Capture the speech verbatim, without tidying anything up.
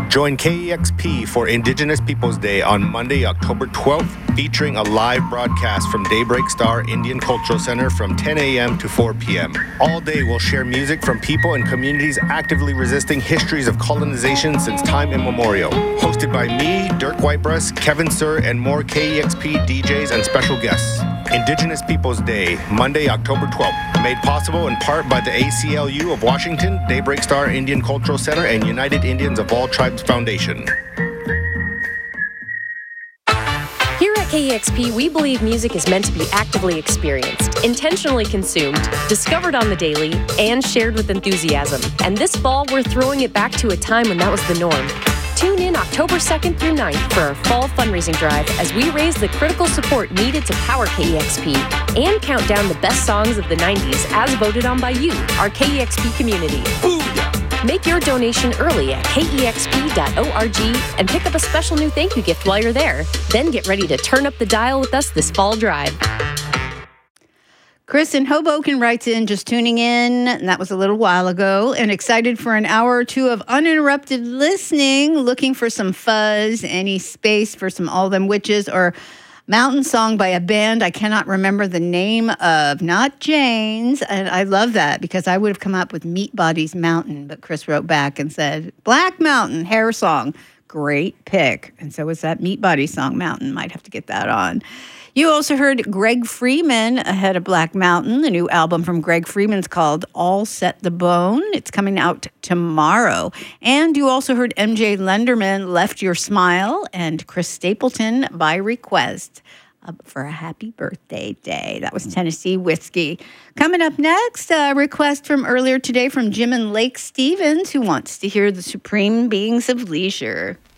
Join K E X P for Indigenous Peoples Day on Monday, October twelfth, featuring a live broadcast from Daybreak Star Indian Cultural Center from ten a.m. to four p.m. All day we'll share music from people and communities actively resisting histories of colonization since time immemorial. Hosted by me, Dirk Whitebreast, Kevin Sir, and more K E X P D Js and special guests. Indigenous Peoples Day, Monday, October twelfth. Made possible in part by the A C L U of Washington, Daybreak Star Indian Cultural Center, and United Indians of All Tribes Foundation. Here at K E X P, we believe music is meant to be actively experienced, intentionally consumed, discovered on the daily, and shared with enthusiasm. And this fall, we're throwing it back to a time when that was the norm. Tune in October second through ninth for our fall fundraising drive as we raise the critical support needed to power K E X P and count down the best songs of the nineties as voted on by you, our K E X P community. Booyah! Make your donation early at K E X P dot org and pick up a special new thank you gift while you're there. Then get ready to turn up the dial with us this fall drive. Chris in Hoboken writes in, just tuning in, and that was a little while ago, and excited for an hour or two of uninterrupted listening, looking for some fuzz, any space for some All Them Witches, or mountain song by a band I cannot remember the name of, not Jane's, and I love that because I would have come up with Meat Body's Mountain, but Chris wrote back and said, Black Mountain, hair song, great pick, and so was that Meat Body song, Mountain, might have to get that on. You also heard Greg Freeman ahead of Black Mountain. The new album from Greg Freeman's called All Set the Bone. It's coming out tomorrow. And you also heard M J Lenderman, Left Your Smile, and Chris Stapleton, By Request, uh, for a happy birthday day. That was Tennessee Whiskey. Coming up next, a request from earlier today from Jim and Lake Stevens, who wants to hear the Supreme Beings of Leisure.